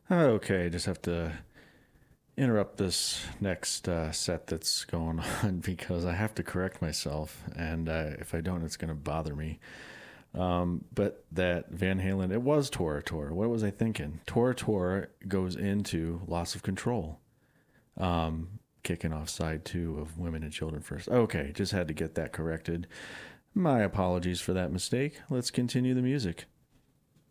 Okay, just have to interrupt this next set that's going on because I have to correct myself, and if I don't, it's going to bother me. But that Van Halen, it was Tora Tora. What was I thinking? Tora Tora goes into Loss of Control, kicking off side two of Women and Children First. Okay, just had to get that corrected. My apologies for that mistake. Let's continue the music.